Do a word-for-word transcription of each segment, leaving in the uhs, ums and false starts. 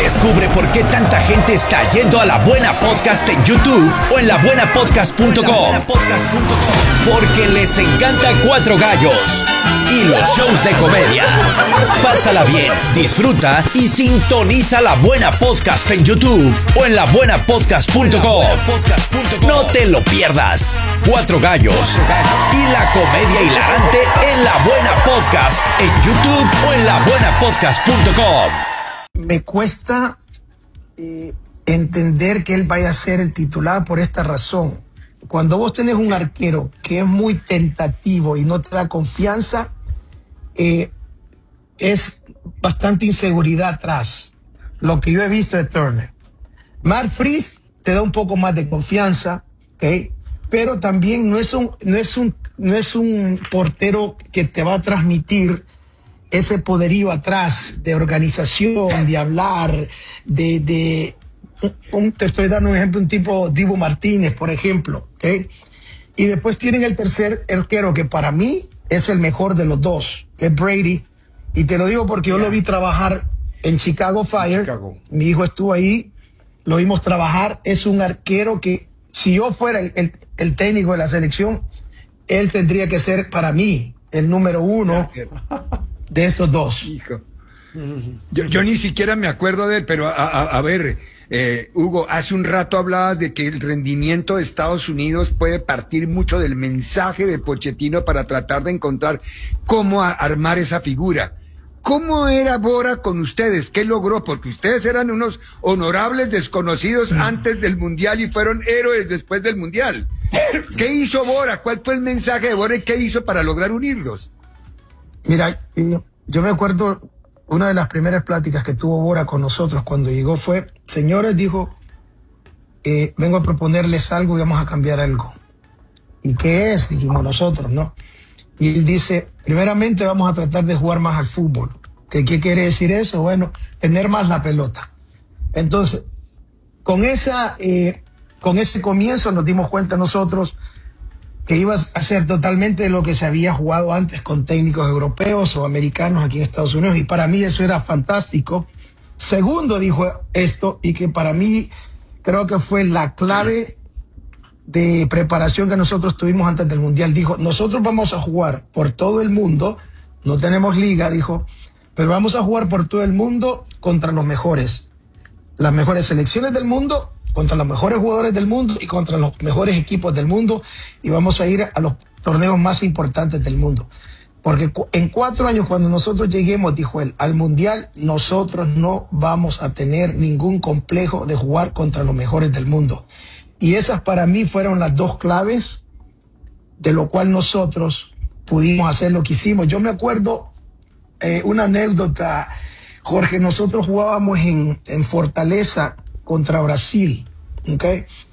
Descubre por qué tanta gente está yendo a La Buena Podcast en YouTube o en la buena podcast punto com. Porque les encanta Cuatro Gallos y los shows de comedia. Pásala bien, disfruta y sintoniza La Buena Podcast en YouTube o en la buena podcast punto com. No te lo pierdas. Cuatro Gallos y la comedia hilarante en La Buena Podcast en YouTube o en la buena podcast punto com. Me cuesta eh, entender que él vaya a ser el titular por esta razón. Cuando vos tenés un arquero que es muy tentativo y no te da confianza, eh, es bastante inseguridad atrás. Lo que yo he visto de Turner. Matt Freese te da un poco más de confianza, ¿ok? Pero también no es un, no es un, no es un portero que te va a transmitir ese poderío atrás de organización, de hablar, de, de un, te estoy dando un ejemplo, un tipo Dibu Martínez, por ejemplo, ¿okay? Y después tienen el tercer arquero que para mí es el mejor de los dos, que es Brady, y te lo digo porque yeah. yo lo vi trabajar en Chicago Fire, Chicago. Mi hijo estuvo ahí, lo vimos trabajar, es un arquero que si yo fuera el, el, el técnico de la selección, él tendría que ser para mí el número uno de estos dos. Hijo. Yo, yo ni siquiera me acuerdo de él, pero a, a, a ver, eh, Hugo, hace un rato hablabas de que el rendimiento de Estados Unidos puede partir mucho del mensaje de Pochettino para tratar de encontrar cómo a, armar esa figura. ¿Cómo era Bora con ustedes? ¿Qué logró? Porque ustedes eran unos honorables desconocidos antes del Mundial y fueron héroes después del Mundial. ¿Qué hizo Bora? ¿Cuál fue el mensaje de Bora y qué hizo para lograr unirlos? Mira, yo me acuerdo, una de las primeras pláticas que tuvo Bora con nosotros cuando llegó fue, señores, dijo, eh, vengo a proponerles algo y vamos a cambiar algo. ¿Y qué es? Dijimos nosotros, ¿no? Y él dice, primeramente vamos a tratar de jugar más al fútbol. ¿Qué, qué quiere decir eso? Bueno, tener más la pelota. Entonces, con, esa, eh, con ese comienzo nos dimos cuenta nosotros que iba a ser totalmente lo que se había jugado antes con técnicos europeos o americanos aquí en Estados Unidos, y para mí eso era fantástico. Segundo, dijo esto, y que para mí creo que fue la clave de preparación que nosotros tuvimos antes del Mundial. Dijo, nosotros vamos a jugar por todo el mundo, no tenemos liga, dijo, pero vamos a jugar por todo el mundo contra los mejores, las mejores selecciones del mundo, contra los mejores jugadores del mundo y contra los mejores equipos del mundo, y vamos a ir a los torneos más importantes del mundo. Porque en cuatro años, cuando nosotros lleguemos, dijo él, al Mundial, nosotros no vamos a tener ningún complejo de jugar contra los mejores del mundo. Y esas para mí fueron las dos claves de lo cual nosotros pudimos hacer lo que hicimos. Yo me acuerdo eh, una anécdota, Jorge, nosotros jugábamos en, en Fortaleza contra Brasil, ¿ok?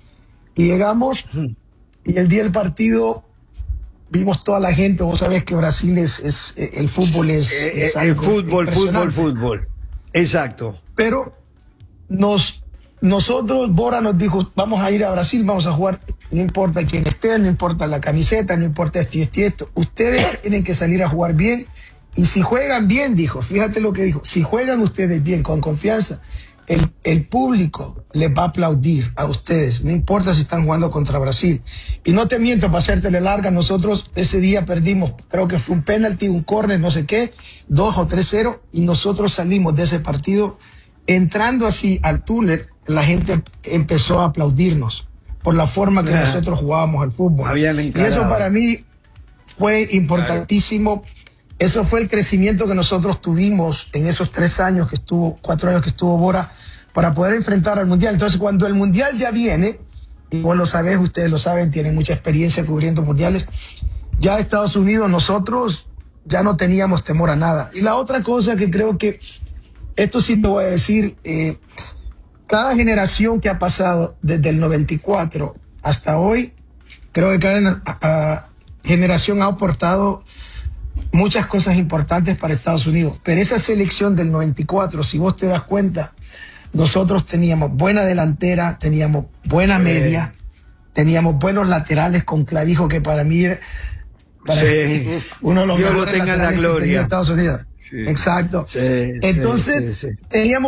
Y llegamos, y el día del partido vimos toda la gente. Vos sabés que Brasil es, es el fútbol es, eh, es el fútbol, impresionante. fútbol, fútbol. Exacto. Pero nos, nosotros, Bora nos dijo, vamos a ir a Brasil, vamos a jugar, no importa quién esté, no importa la camiseta, no importa esto y esto y esto. Ustedes tienen que salir a jugar bien, y si juegan bien, dijo, fíjate lo que dijo, si juegan ustedes bien, con confianza, El, el público les va a aplaudir a ustedes, no importa si están jugando contra Brasil. Y no te miento, para hacértele larga, nosotros ese día perdimos, creo que fue un penalti, un córner, no sé qué, dos o tres cero, y nosotros salimos de ese partido entrando así al túnel. La gente empezó a aplaudirnos por la forma que yeah. nosotros jugábamos al fútbol. Y eso para mí fue importantísimo. Claro. Eso fue el crecimiento que nosotros tuvimos en esos tres años que estuvo, cuatro años que estuvo Bora, para poder enfrentar al Mundial. Entonces, cuando el Mundial ya viene, y vos lo sabés, ustedes lo saben, tienen mucha experiencia cubriendo mundiales, ya Estados Unidos, nosotros ya no teníamos temor a nada. Y la otra cosa que creo que, esto sí te voy a decir, eh, cada generación que ha pasado desde el noventa y cuatro hasta hoy, creo que cada a, a, generación ha aportado muchas cosas importantes para Estados Unidos. Pero esa selección del noventa y cuatro, si vos te das cuenta, nosotros teníamos buena delantera, teníamos buena sí. media, teníamos buenos laterales con Clavijo, que para mí era para sí. uno de los Dios mejores lo tenga en la laterales que tenía gloria. Estados Unidos. Sí. Exacto. Sí, Entonces, sí, sí, sí. teníamos